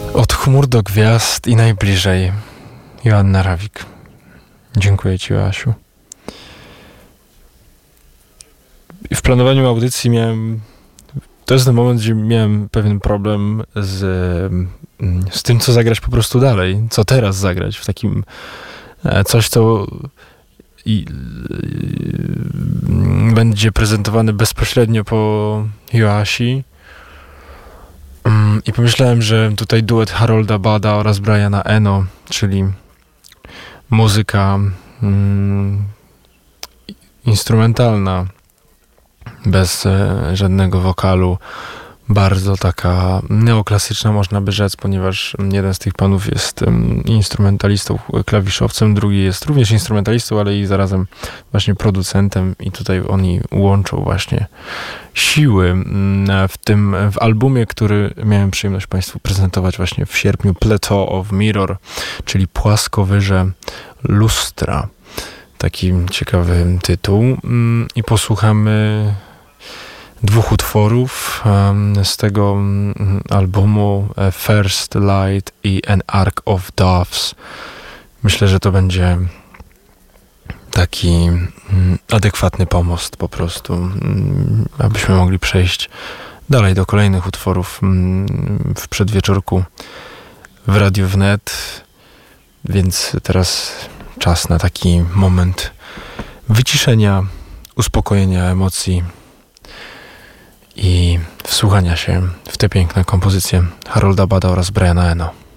Od chmur do gwiazd i najbliżej. Joanna Rawik. Dziękuję Ci, Joasiu. W planowaniu audycji to jest ten moment, gdzie miałem pewien problem z tym, co zagrać po prostu dalej. Co teraz zagrać w takim coś, co będzie prezentowane bezpośrednio po Joasi. I pomyślałem, że tutaj duet Harolda Bada oraz Briana Eno, czyli muzyka instrumentalna, bez żadnego wokalu, bardzo taka neoklasyczna, można by rzec, ponieważ jeden z tych panów jest instrumentalistą, klawiszowcem, drugi jest również instrumentalistą, ale i zarazem właśnie producentem, i tutaj oni łączą właśnie siły w albumie, który miałem przyjemność Państwu prezentować właśnie w sierpniu, Plateau of Mirror, czyli Płaskowyże lustra. Taki ciekawy tytuł. I posłuchamy dwóch utworów z tego albumu, First Light i An Ark of Doves. Myślę, że to będzie taki adekwatny pomost po prostu, abyśmy mogli przejść dalej do kolejnych utworów w przedwieczorku w Radiu Wnet. Więc teraz czas na taki moment wyciszenia, uspokojenia emocji i wsłuchania się w te piękne kompozycje Harolda Bada oraz Briana Eno.